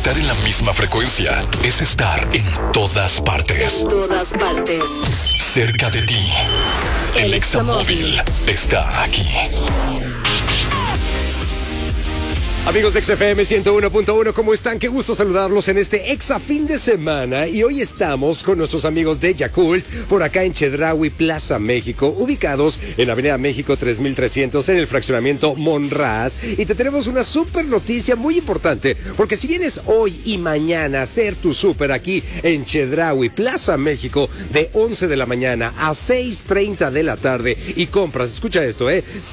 Estar en la misma frecuencia es estar en todas partes. En todas partes. Cerca de ti. El Examóvil está aquí. Amigos de XFM 101.1, ¿cómo están? Qué gusto saludarlos en este Exa fin de semana. Y hoy estamos con nuestros amigos de Yakult, por acá en Chedraui Plaza México, ubicados en Avenida México 3300, en el fraccionamiento Monraz. Y te tenemos una súper noticia muy importante, porque si vienes hoy y mañana a hacer tu súper aquí en Chedraui Plaza México, de 11 de la mañana a 6:30 de la tarde, y compras, escucha esto,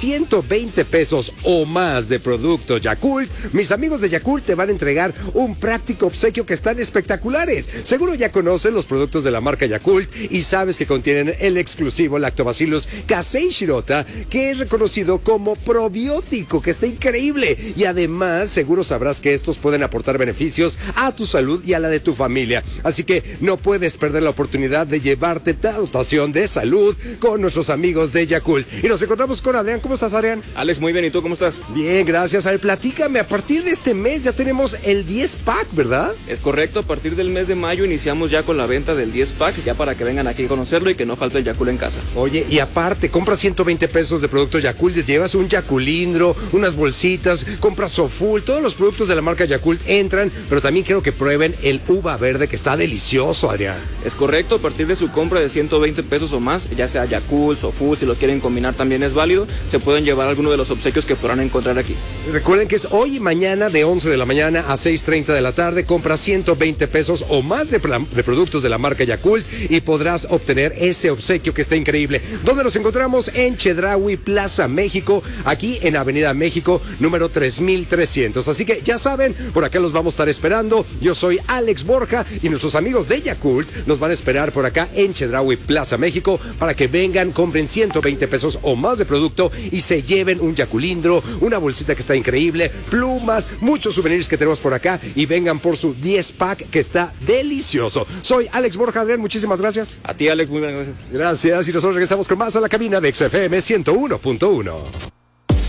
120 pesos o más de producto Yakult, mis amigos de Yakult te van a entregar un práctico obsequio que están espectaculares. Seguro ya conoces los productos de la marca Yakult y sabes que contienen el exclusivo Lactobacillus casei shirota, que es reconocido como probiótico, que está increíble. Y además, seguro sabrás que estos pueden aportar beneficios a tu salud y a la de tu familia. Así que no puedes perder la oportunidad de llevarte tu dotación de salud con nuestros amigos de Yakult. Y nos encontramos con Adrián. ¿Cómo estás, Adrián? Alex, muy bien. ¿Y tú cómo estás? Bien, gracias. A ver, platícame. A partir de este mes ya tenemos el 10 pack, ¿verdad? Es correcto, a partir del mes de mayo iniciamos ya con la venta del 10 pack, ya para que vengan aquí a conocerlo y que no falte el Yakult en casa. Oye, y aparte, compras 120 pesos de productos Yakult, te llevas un Yaculindro, unas bolsitas, compras Soful, todos los productos de la marca Yakult entran, pero también quiero que prueben el uva verde, que está delicioso, Adrián. Es correcto, a partir de su compra de 120 pesos o más, ya sea Yakult, Soful, si lo quieren combinar también es válido, se pueden llevar alguno de los obsequios que podrán encontrar aquí. Recuerden que es hoy y mañana de 11 de la mañana a 6:30 de la tarde. Compra 120 pesos o más de productos de la marca Yakult y podrás obtener ese obsequio que está increíble. ¿Dónde nos encontramos? En Chedraui Plaza México, aquí en Avenida México, número 3300. Así que ya saben, por acá los vamos a estar esperando. Yo soy Alex Borja y nuestros amigos de Yakult nos van a esperar por acá en Chedraui Plaza México para que vengan, compren 120 pesos o más de producto y se lleven un Yaculindro, una bolsita que está increíble, plumas, muchos souvenirs que tenemos por acá y vengan por su 10 pack que está delicioso. Soy Alex Borja. Adrián, muchísimas gracias. A ti, Alex, muy bien, gracias. Gracias, y nosotros regresamos con más a la cabina de XFM 101.1.